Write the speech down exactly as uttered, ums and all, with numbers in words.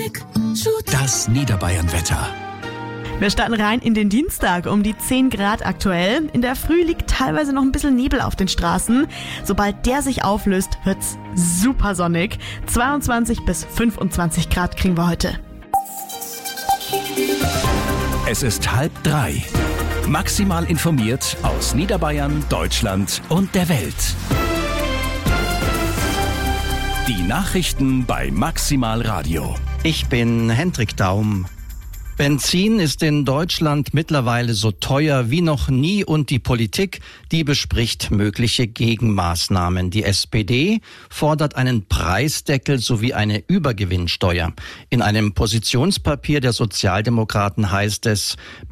Das Niederbayern-Wetter. Wir starten rein in den Dienstag, um die zehn Grad aktuell. In der Früh liegt teilweise noch ein bisschen Nebel auf den Straßen. Sobald der sich auflöst, wird's super sonnig. zweiundzwanzig bis fünfundzwanzig Grad kriegen wir heute. Es ist halb drei. Maximal informiert aus Niederbayern, Deutschland und der Welt. Die Nachrichten bei Maximal Radio. Ich bin Hendrik Daum. Benzin ist in Deutschland mittlerweile so teuer wie noch nie und die Politik, die bespricht mögliche Gegenmaßnahmen. Die S P D fordert einen Preisdeckel sowie eine Übergewinnsteuer. In einem Positionspapier der Sozialdemokraten heißt es,